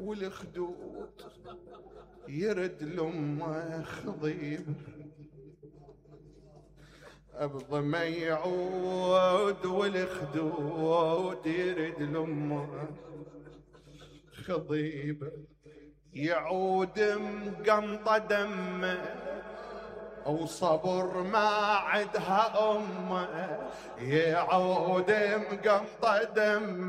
والخدود يرد لأمه خضيب، بضمه يعود والخدود يرد لأمه خضيب، يعود مقمطة دمه وصبر ما عدها أمه، يعود مقمطة دمه